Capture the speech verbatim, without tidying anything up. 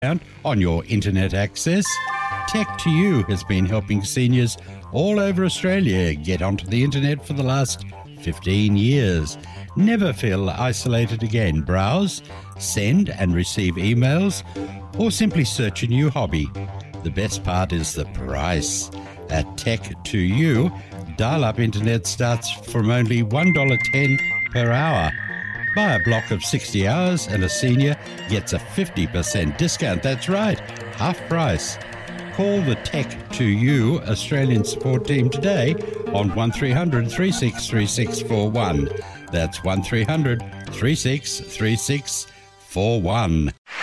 on your internet access. Tech to You has been helping seniors all over Australia get onto the internet for the last fifteen years. Never feel isolated again. Browse, send and receive emails, or simply search a new hobby. The best part is the price. At Tech to You, dial-up internet starts from only one dollar ten per hour. Buy a block of sixty hours and a senior gets a fifty percent discount. That's right, half price. Call the Tech to You Australian support team today on one three hundred, three six three six four one. That's one three hundred, three six three six four one.